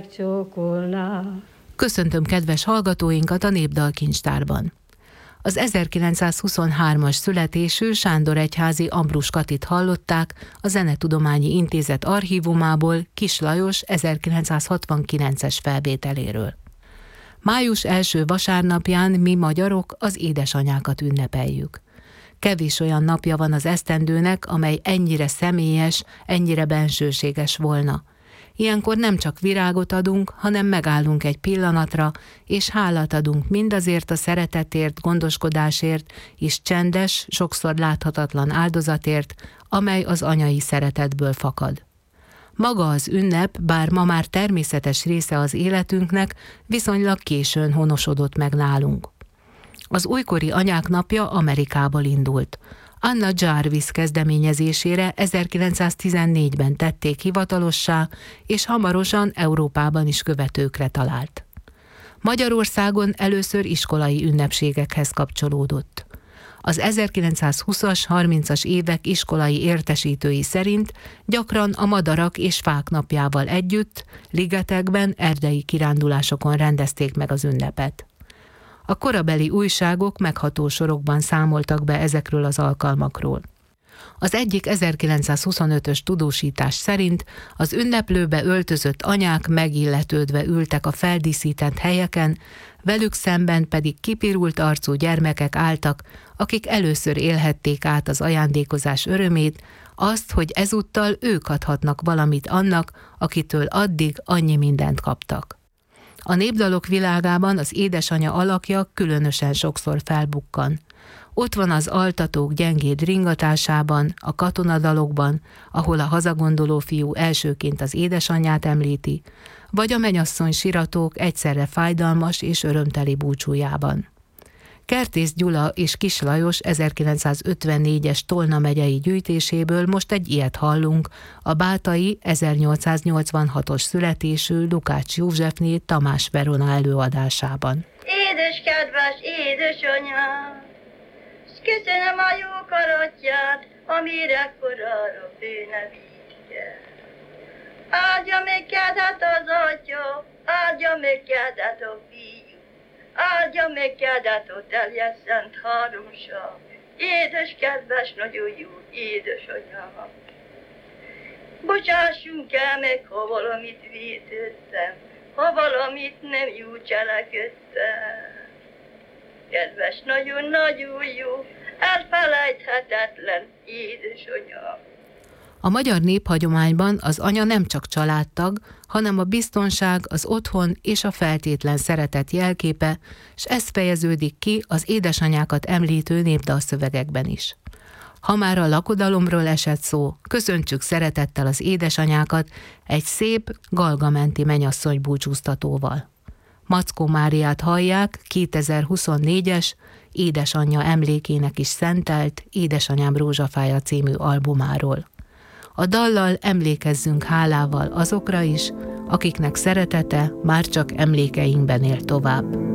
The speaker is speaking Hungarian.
Köszöntöm kedves hallgatóinkat a Népdalkincstárban. Az 1923-as születésű Sándor egyházi Ambrus Katit hallották a Zenetudományi Intézet archívumából Kiss Lajos 1969-es felvételéről. Május első vasárnapján mi magyarok az édesanyákat ünnepeljük. Kevés olyan napja van az esztendőnek, amely ennyire személyes, ennyire bensőséges volna. Ilyenkor nem csak virágot adunk, hanem megállunk egy pillanatra, és hálát adunk mindazért a szeretetért, gondoskodásért, és csendes, sokszor láthatatlan áldozatért, amely az anyai szeretetből fakad. Maga az ünnep, bár ma már természetes része az életünknek, viszonylag későn honosodott meg nálunk. Az újkori anyák napja Amerikából indult. Anna Jarvis kezdeményezésére 1914-ben tették hivatalossá, és hamarosan Európában is követőkre talált. Magyarországon először iskolai ünnepségekhez kapcsolódott. Az 1920-as, 30-as évek iskolai értesítői szerint gyakran a madarak és fák napjával együtt, ligetekben, erdei kirándulásokon rendezték meg az ünnepet. A korabeli újságok megható sorokban számoltak be ezekről az alkalmakról. Az egyik 1925-ös tudósítás szerint az ünneplőbe öltözött anyák megilletődve ültek a feldíszített helyeken, velük szemben pedig kipirult arcú gyermekek álltak, akik először élhették át az ajándékozás örömét, azt, hogy ezúttal ők adhatnak valamit annak, akitől addig annyi mindent kaptak. A népdalok világában az édesanya alakja különösen sokszor felbukkan. Ott van az altatók gyengéd ringatásában, a katonadalokban, ahol a hazagondoló fiú elsőként az édesanyját említi, vagy a mennyasszony siratók egyszerre fájdalmas és örömteli búcsújában. Kertész Gyula és Kiss Lajos 1954-es Tolna megyei gyűjtéséből most egy ilyet hallunk, a bátai 1886-os születésű Lukács Józsefné Tamás Verona előadásában. Édes kedves édesanya, köszönöm a jó karatját, amire korára főne vízke. Áldja meg kedvet az atya, áldja meg kedvet a fiú, áldja meg kedvet a teljes szent háromság. Édes kedves, nagyon jó édesanya. Bocsássunk el meg, ha valamit vétettem, ha valamit nem jó cselekedtem. Kedves, nagyon-nagyon jó, elfelejthetetlen édesanya. A magyar néphagyományban az anya nem csak családtag, hanem a biztonság, az otthon és a feltétlen szeretet jelképe, s ez fejeződik ki az édesanyákat említő népdalszövegekben is. Ha már a lakodalomról esett szó, köszöntsük szeretettel az édesanyákat egy szép, galgamenti mennyasszony búcsúztatóval. Mackó Máriát hallják 2024-es, édesanyja emlékének is szentelt Édesanyám rózsafája című albumáról. A dallal emlékezzünk hálával azokra is, akiknek szeretete már csak emlékeinkben él tovább.